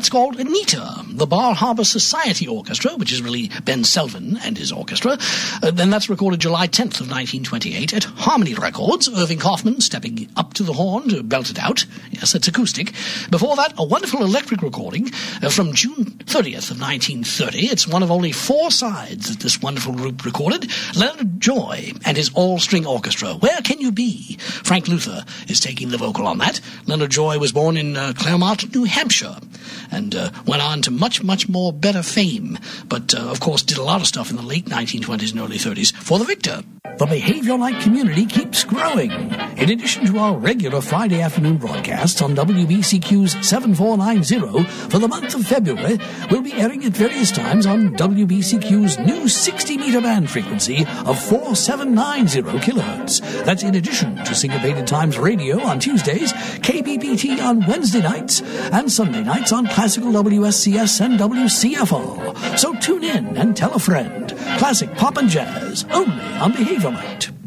That's called Anita, the Bar Harbor Society Orchestra, which is really Ben Selvin and his orchestra. Then that's recorded July 10th of 1928 at Harmony Records. Irving Kaufman stepping up to the horn to belt it out. Yes, it's acoustic. Before that, a wonderful electric recording from June 30th of 1930. It's one of only 4 sides that this wonderful group recorded. Leonard Joy and his all-string orchestra. Where Can You Be? Frank Luther is taking the vocal on that. Leonard Joy was born in Claremont, New Hampshire, and went on to much, much more better fame, but of course did a lot of stuff in the late 1920s and early 30s for the Victor. The Behavior Light community keeps growing. In addition to our regular Friday afternoon broadcasts on WBCQ's 7490 for the month of February, we'll be airing at various times on WBCQ's new 60-meter band frequency of 4790 kilohertz. That's in addition to Syncopated Times Radio on Tuesdays, KBPT on Wednesday nights, and Sunday nights on Classical WSCS and WCFR. So tune in and tell a friend. Classic pop and jazz, only on Behavior Light.